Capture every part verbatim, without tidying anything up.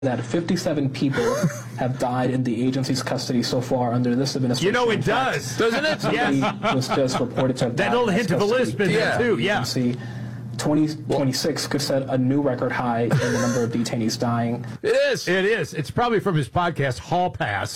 that fifty-seven people have died in the agency's custody so far under this administration. You know it In fact, does, doesn't it? Somebody Yes. was just reported to have That died little in hint of a custody. lisp in Yeah. there, too, yeah. Agency. twenty twenty-six could set a new record high in the number of detainees dying. It is. It is. It's probably from his podcast, Hall Pass.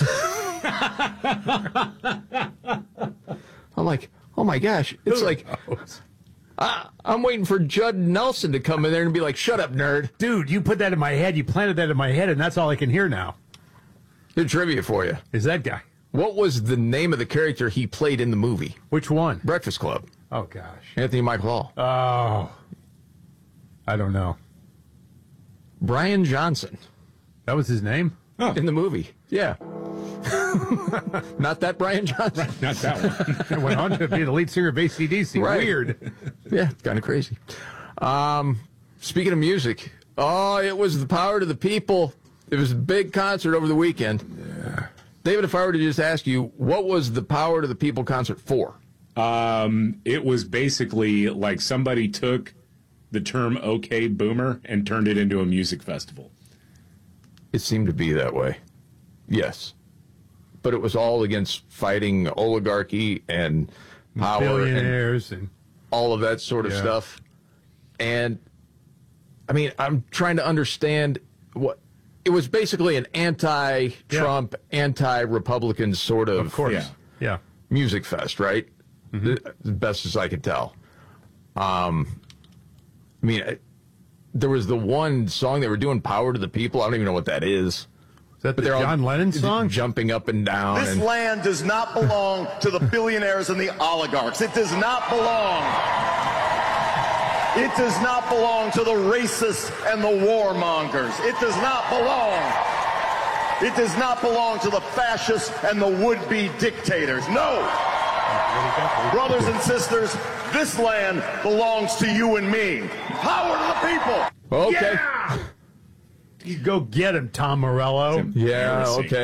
I'm like, oh my gosh. It's Who like, knows? I, I'm waiting for Judd Nelson to come in there and be like, shut up, nerd. Dude, you put that in my head. You planted that in my head, and that's all I can hear now. Here's trivia for you. Is that guy? What was the name of the character he played in the movie? Which one? Breakfast Club. Oh, gosh. Anthony Michael Hall. Oh. I don't know. Brian Johnson. That was his name? In the movie. Yeah. Not that Brian Johnson. Not that one. Went on to be the lead singer of A C D C. Right. Weird. Yeah, kind of crazy. Um, speaking of music, oh, it was the power to the people. It was a big concert over the weekend. Yeah. David, if I were to just ask you, what was the Power to the People concert for? Um, it was basically like somebody took the term "Okay Boomer" and turned it into a music festival. It seemed to be that way. Yes. But it was all against fighting oligarchy and power Billionaires and, and all of that sort of Yeah. stuff. And, I mean, I'm trying to understand what... It was basically an anti-Trump, yeah. anti-Republican sort of, of course. Yeah. yeah. music fest, right? Mm-hmm. The best as I could tell. Um, I mean, I, there was the one song they were doing, "Power to the People." I don't even know what that is. Is that the they're John all Lennon song? Jumping up and down. This and, land does not belong to the billionaires and the oligarchs. It does not belong. It does not belong to the racists and the warmongers. It does not belong. It does not belong to the fascists and the would-be dictators. No. Brothers and sisters, this land belongs to you and me. Power to the people. Okay. Yeah! You go get him, Tom Morello. Yeah, Heresy. okay.